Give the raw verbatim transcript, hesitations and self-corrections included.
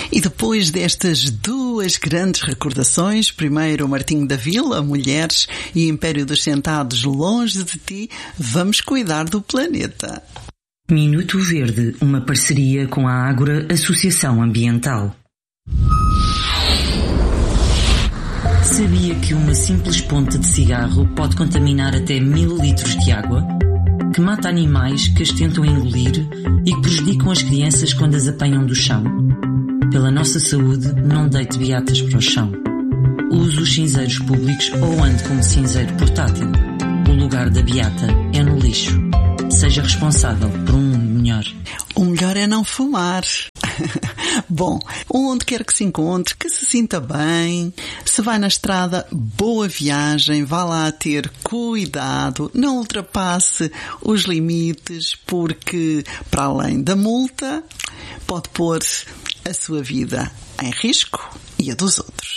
E depois destas duas grandes recordações, primeiro Martinho da Vila, Mulheres e Império dos Sentados longe de ti, vamos cuidar do planeta. Minuto Verde, uma parceria com a Ágora Associação Ambiental. Sabia que uma simples ponta de cigarro pode contaminar até mil litros de água? Que mata animais que as tentam engolir e que prejudicam as crianças quando as apanham do chão? Pela nossa saúde, não deite beatas para o chão. Use os cinzeiros públicos ou ande com um cinzeiro portátil. O lugar da beata é no lixo. Seja responsável por um mundo melhor. O melhor é não fumar. Bom, onde quer que se encontre, que se sinta bem. Se vai na estrada, boa viagem, vá lá ter cuidado, não ultrapasse os limites, porque para além da multa, pode pôr a sua vida em risco e a dos outros.